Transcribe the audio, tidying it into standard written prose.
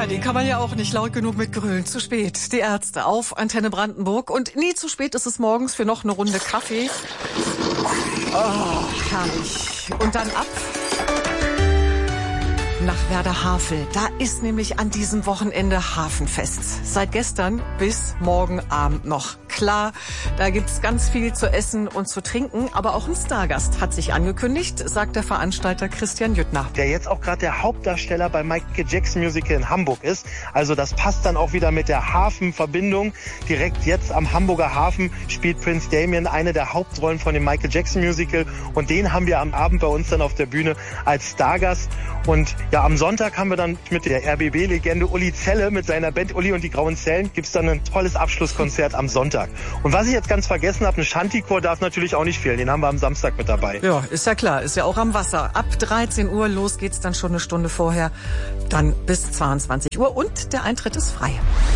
Ja, die kann man ja auch nicht laut genug mit grölen. Zu spät. Die Ärzte auf Antenne Brandenburg. Und nie zu spät ist es morgens für noch eine Runde Kaffee. Oh, herrlich. Und dann ab nach Werder-Havel. Da ist nämlich an diesem Wochenende Hafenfest. Seit gestern bis morgen Abend noch. Klar, da gibt's ganz viel zu essen und zu trinken, aber auch ein Stargast hat sich angekündigt, sagt der Veranstalter Christian Jüttner. Der jetzt auch gerade der Hauptdarsteller beim Michael Jackson Musical in Hamburg ist. Also das passt dann auch wieder mit der Hafenverbindung. Direkt jetzt am Hamburger Hafen spielt Prince Damien eine der Hauptrollen von dem Michael Jackson Musical. Und den haben wir am Abend bei uns dann auf der Bühne als Stargast. Und ja, am Sonntag haben wir dann mit der RBB-Legende Uli Zelle mit seiner Band Uli und die Grauen Zellen gibt's dann ein tolles Abschlusskonzert am Sonntag. Und was ich jetzt ganz vergessen habe, ein Shanty-Chor darf natürlich auch nicht fehlen. Den haben wir am Samstag mit dabei. Ja, ist ja klar. Ist ja auch am Wasser. Ab 13 Uhr los geht's dann schon eine Stunde vorher. Dann bis 22 Uhr. Und der Eintritt ist frei.